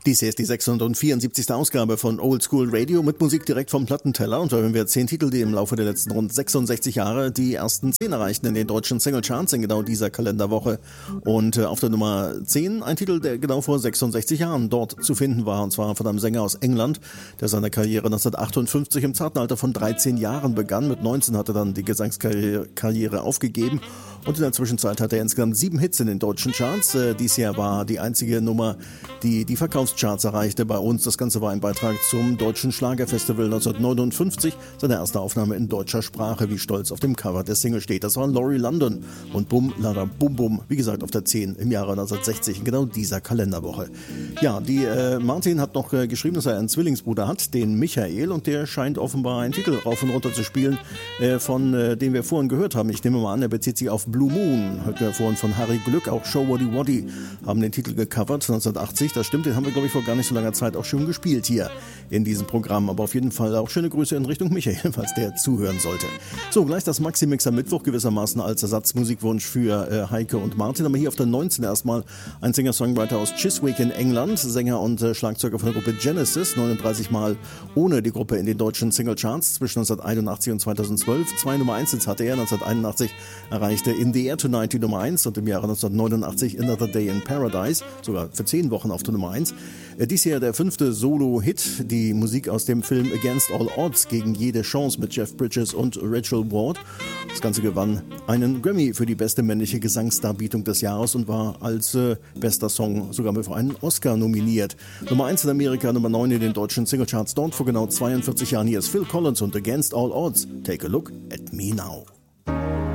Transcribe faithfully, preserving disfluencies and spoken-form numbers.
Dies hier ist die sechshundertvierundsiebzigste Ausgabe von Old School Radio mit Musik direkt vom Plattenteller. Und da hören wir zehn Titel, die im Laufe der letzten rund sechsundsechzig Jahre die ersten zehn erreichten in den deutschen Singlecharts in genau dieser Kalenderwoche. Und äh, auf der Nummer zehn ein Titel, der genau vor sechsundsechzig Jahren dort zu finden war. Und zwar von einem Sänger aus England, der seine Karriere neunzehnhundertachtundfünfzig im zarten Alter von dreizehn Jahren begann. Mit neunzehn hat er dann die Gesangskarriere aufgegeben. Und in der Zwischenzeit hat er insgesamt sieben Hits in den deutschen Charts. Äh, dies Jahr war die einzige Nummer, die die Verkaufscharts erreichte bei uns. Das Ganze war ein Beitrag zum Deutschen Schlagerfestival neunzehnhundertneunundfünfzig. Seine erste Aufnahme in deutscher Sprache, wie stolz auf dem Cover der Single steht. Das war Laurie London und Bum, Lada, Bum, Bum. Wie gesagt, auf der zehn im Jahre neunzehnhundertsechzig, in genau dieser Kalenderwoche. Ja, die äh, Martin hat noch äh, geschrieben, dass er einen Zwillingsbruder hat, den Michael. Und der scheint offenbar einen Titel rauf und runter zu spielen, äh, von äh, dem wir vorhin gehört haben. Ich nehme mal an, er bezieht sich auf Blue Moon. Hörten wir vorhin von Harry Glück, auch Show Waddy Waddy haben den Titel gecovert, neunzehnhundertachtzig. Das stimmt, den haben wir, glaube ich, vor gar nicht so langer Zeit auch schon gespielt hier in diesem Programm. Aber auf jeden Fall auch schöne Grüße in Richtung Michael, falls der zuhören sollte. So, gleich das Maxi-Mix am Mittwoch gewissermaßen als Ersatzmusikwunsch für äh, Heike und Martin. Aber hier auf der neunzehn erstmal ein Singer-Songwriter aus Chiswick in England, Sänger und äh, Schlagzeuger von der Gruppe Genesis, neununddreißig Mal ohne die Gruppe in den deutschen Singlecharts zwischen neunzehnhunderteinundachtzig und zweitausendzwölf. Zwei Nummer eins hatte er, neunzehnhunderteinundachtzig erreichte In the Air Tonight die Nummer eins und im Jahre neunzehnhundertneunundachtzig Another Day in Paradise, sogar für zehn Wochen auf der Nummer eins. Dies hier der fünfte Solo-Hit, die Musik aus dem Film Against All Odds, gegen jede Chance mit Jeff Bridges und Rachel Ward. Das Ganze gewann einen Grammy für die beste männliche Gesangsdarbietung des Jahres und war als äh, bester Song sogar für einen Oscar nominiert. Nummer eins in Amerika, Nummer neun in den deutschen Singlecharts dort vor genau zweiundvierzig Jahren. Hier ist Phil Collins und Against All Odds. Take a look at me now.